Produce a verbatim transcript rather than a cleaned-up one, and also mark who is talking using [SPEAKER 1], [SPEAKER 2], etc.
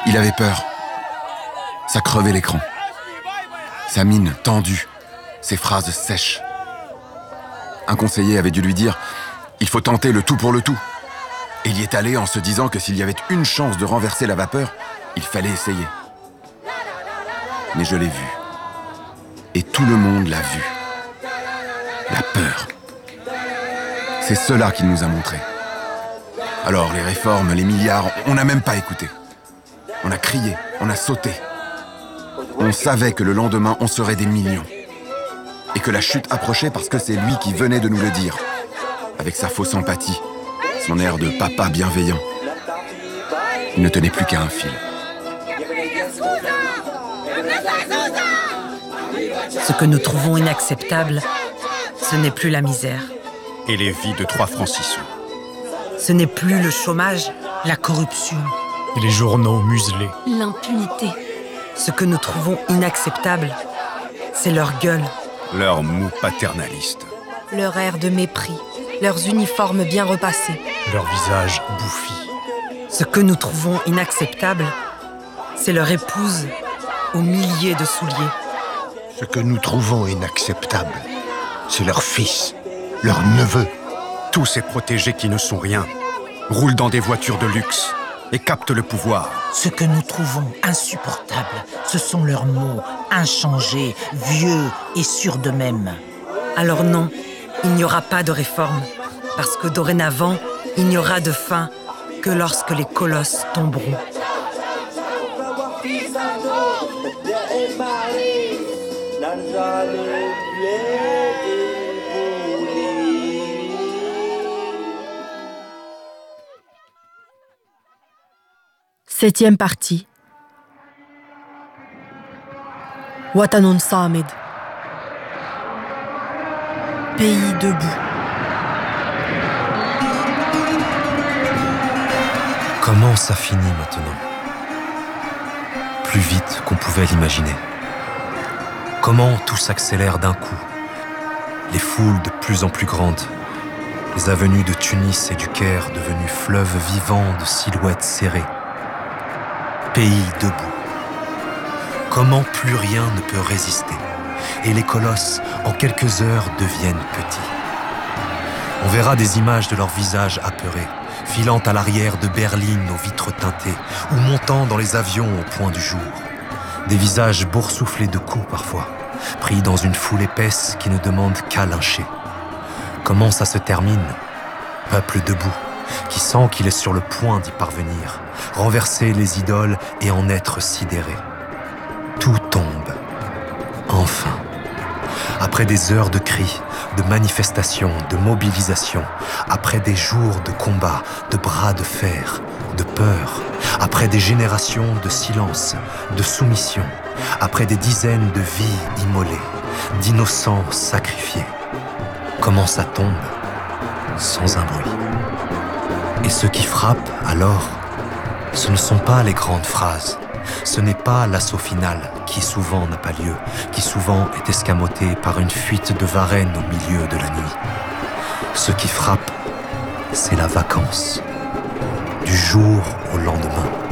[SPEAKER 1] Il avait peur. Ça crevait l'écran. Sa mine tendue, ses phrases sèches. Un conseiller avait dû lui dire « Il faut tenter le tout pour le tout ». Et il y est allé en se disant que s'il y avait une chance de renverser la vapeur, il fallait essayer. Mais je l'ai vu. Et tout le monde l'a vu. La peur. C'est cela qu'il nous a montré. Alors, les réformes, les milliards, on n'a même pas écouté. On a crié, on a sauté. On savait que le lendemain, on serait des millions. Et que la chute approchait parce que c'est lui qui venait de nous le dire. Avec sa fausse empathie, son air de papa bienveillant. Il ne tenait plus qu'à un fil.
[SPEAKER 2] Ce que nous trouvons inacceptable, ce n'est plus la misère.
[SPEAKER 3] Et les vies de trois francs six sous.
[SPEAKER 2] Ce n'est plus le chômage, la corruption.
[SPEAKER 4] Et les journaux muselés.
[SPEAKER 5] L'impunité.
[SPEAKER 2] Ce que nous trouvons inacceptable, c'est leur gueule.
[SPEAKER 3] Leur mou paternaliste.
[SPEAKER 5] Leur air de mépris, leurs uniformes bien repassés.
[SPEAKER 4] Leur visage bouffi.
[SPEAKER 2] Ce que nous trouvons inacceptable, c'est leur épouse aux milliers de souliers.
[SPEAKER 6] Ce que nous trouvons inacceptable, c'est leur fils, leur neveu.
[SPEAKER 3] Tous ces protégés qui ne sont rien, roulent dans des voitures de luxe et captent le pouvoir.
[SPEAKER 7] Ce que nous trouvons insupportable, ce sont leurs mots, inchangés, vieux et sûrs d'eux-mêmes.
[SPEAKER 2] Alors non, il n'y aura pas de réforme, parce que dorénavant, il n'y aura de fin que lorsque les colosses tomberont.
[SPEAKER 5] Septième partie. Watanun Samid. Pays debout.
[SPEAKER 8] Comment ça finit maintenant? Plus vite qu'on pouvait l'imaginer. Comment tout s'accélère d'un coup? Les foules de plus en plus grandes. Les avenues de Tunis et du Caire devenues fleuves vivants de silhouettes serrées. Pays debout. Comment plus rien ne peut résister, et les colosses, en quelques heures, deviennent petits. On verra des images de leurs visages apeurés, filant à l'arrière de berlines aux vitres teintées, ou montant dans les avions au point du jour. Des visages boursouflés de coups parfois, pris dans une foule épaisse qui ne demande qu'à lyncher. Comment ça se termine? Peuple debout, qui sent qu'il est sur le point d'y parvenir, renverser les idoles et en être sidéré. Tout tombe. Enfin. Après des heures de cris, de manifestations, de mobilisations, après des jours de combats, de bras de fer, de peur, après des générations de silence, de soumission, après des dizaines de vies immolées, d'innocents sacrifiés. Comment ça tombe? Sans un bruit. Et ce qui frappe, alors, ce ne sont pas les grandes phrases. Ce n'est pas l'assaut final, qui souvent n'a pas lieu, qui souvent est escamoté par une fuite de Varennes au milieu de la nuit. Ce qui frappe, c'est la vacance. Du jour au lendemain.